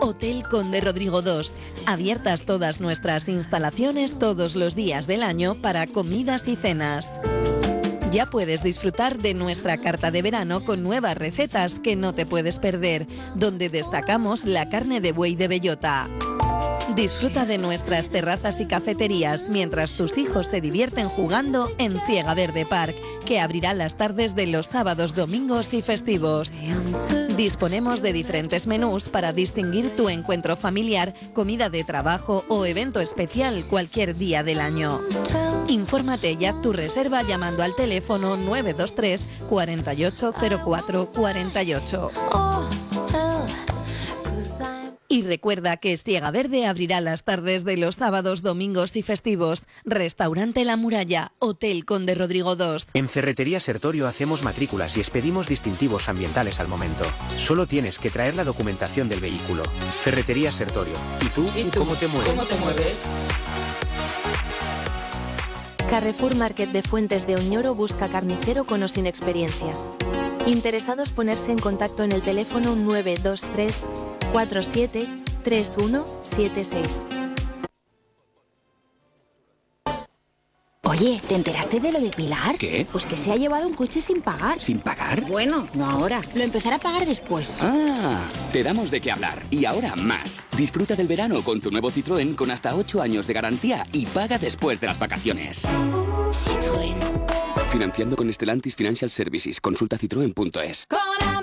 Hotel Conde Rodrigo II. Abiertas todas nuestras instalaciones todos los días del año para comidas y cenas. Ya puedes disfrutar de nuestra carta de verano con nuevas recetas que no te puedes perder, donde destacamos la carne de buey de bellota. Disfruta de nuestras terrazas y cafeterías mientras tus hijos se divierten jugando en Siega Verde Park, que abrirá las tardes de los sábados, domingos y festivos. Disponemos de diferentes menús para distinguir tu encuentro familiar, comida de trabajo o evento especial cualquier día del año. Infórmate y haz tu reserva llamando al teléfono 923 48 04 48. Y recuerda que Siega Verde abrirá las tardes de los sábados, domingos y festivos. Restaurante La Muralla, Hotel Conde Rodrigo II. En Ferretería Sertorio hacemos matrículas y expedimos distintivos ambientales al momento. Solo tienes que traer la documentación del vehículo. Ferretería Sertorio. ¿Y tú? ¿Cómo te mueves? ¿Cómo te mueves? Carrefour Market de Fuentes de Oñoro busca carnicero con o sin experiencia. Interesados ponerse en contacto en el teléfono 923 47 3176. Oye, ¿te enteraste de lo de Pilar? ¿Qué? Pues que se ha llevado un coche sin pagar. ¿Sin pagar? Bueno, no ahora. Lo empezará a pagar después. Ah, te damos de qué hablar. Y ahora más. Disfruta del verano con tu nuevo Citroën con hasta 8 años de garantía y paga después de las vacaciones. Citroën. Financiando con Stellantis Financial Services. Consulta citroen.es.